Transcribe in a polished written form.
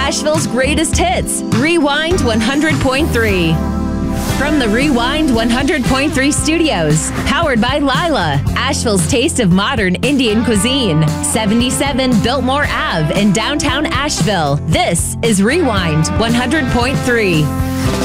Asheville's greatest hits, Rewind 100.3. From the Rewind 100.3 studios, powered by Lila, Asheville's taste of modern Indian cuisine, 77 Biltmore Ave in downtown Asheville. This is Rewind 100.3.